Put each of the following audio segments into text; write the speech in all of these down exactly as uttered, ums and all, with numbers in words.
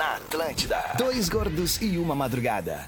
Na Atlântida, dois gordos e uma madrugada.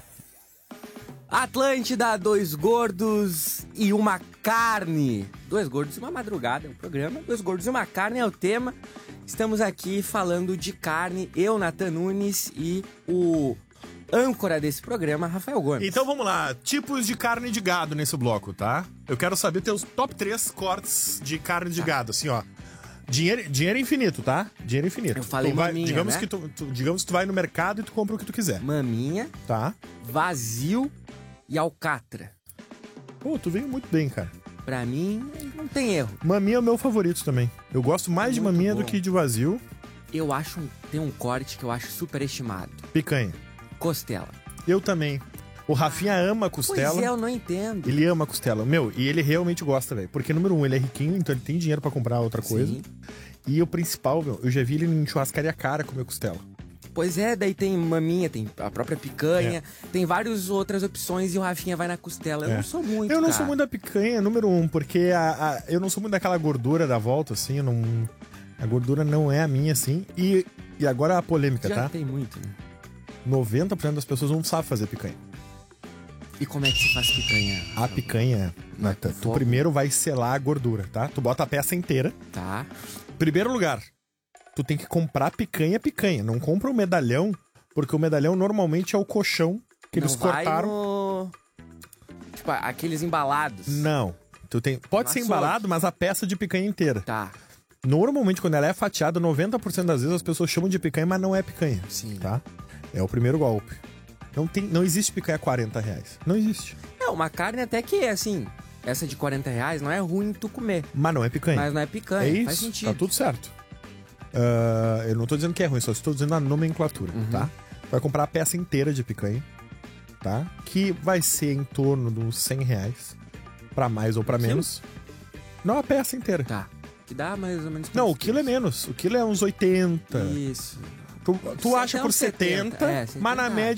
Atlântida, dois gordos e uma carne. Dois gordos e uma madrugada é o programa. Dois gordos e uma carne é o tema. Estamos aqui falando de carne. Eu, Nathan Nunes, e o âncora desse programa, Rafael Gomes. Então vamos lá, tipos de carne de gado nesse bloco, tá? Eu quero saber teus top três cortes de carne de tá. gado, assim, ó. Dinheiro, dinheiro infinito, tá? Dinheiro infinito. Eu falei tu vai, maminha, digamos né? que tu, tu, digamos que tu vai no mercado e tu compra o que tu quiser. Maminha, Tá? vazio e alcatra. Pô, tu veio muito bem, cara. Pra mim, não tem erro. Maminha é o meu favorito também. Eu gosto mais de Muito maminha bom. do que de vazio. Eu acho, um, tem um corte que eu acho superestimado. Picanha. Costela. Eu também. O Rafinha ama costela. Pois é, eu não entendo. Ele ama costela. Meu, e ele realmente gosta, velho. Porque, número um, ele é riquinho, então ele tem dinheiro pra comprar outra coisa. Sim. E o principal, meu, eu já vi ele em churrascaria cara comer costela. Pois é, daí tem maminha, tem a própria picanha, É. tem várias outras opções e o Rafinha vai na costela. Eu É. não sou muito, Eu não cara. sou muito da picanha, número um, porque a, a- eu não sou muito daquela gordura da volta, assim, eu não... A gordura não é a minha, assim. E, e agora a polêmica, Já tá? tem muito, né? noventa por cento das pessoas não sabem fazer picanha. E como é que se faz picanha? A picanha, Nathan, tu fogo. primeiro vai selar a gordura, tá? Tu bota a peça inteira. Tá. Primeiro lugar, tu tem que comprar picanha, picanha. Não compra o medalhão, porque o medalhão normalmente é o colchão que não eles vai cortaram. no... Tipo, aqueles embalados. Não. Tu tem... Pode No ser açougue. embalado, mas a peça de picanha inteira. Tá. Normalmente, quando ela é fatiada, noventa por cento das vezes as pessoas chamam de picanha, mas não é picanha. Sim. Tá? É o primeiro golpe. Não, tem, não existe picanha a quarenta reais. Não existe. É, uma carne até que, assim, essa de quarenta reais não é ruim tu comer. Mas não é picanha. Mas não é picanha. É isso, Faz sentido. tá tudo certo. Ah, eu não tô dizendo que é ruim, só estou dizendo a nomenclatura, Uhum. tá? Vai comprar a peça inteira de picanha, tá? Que vai ser em torno de uns cem reais. Pra mais ou pra quilo? menos. Não, a peça inteira. Tá. Que dá mais ou menos... Não, o quantos quilo é quilos? menos. O quilo é uns oitenta. Isso. Tu, tu acha Até por uns setenta, setenta, é, mas na setenta. média